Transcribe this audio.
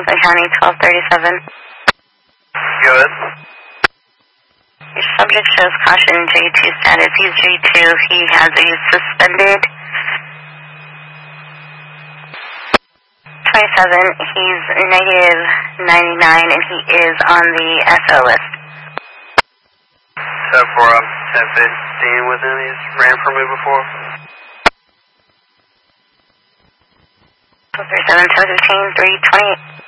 Franklin County, 1237. Good. Your subject shows caution J2 status. He's J2. He has a suspended 27. He's negative 99, and he is on the SO list. So for 1015 with him, he's ran for me before. 1237, 1015, 328.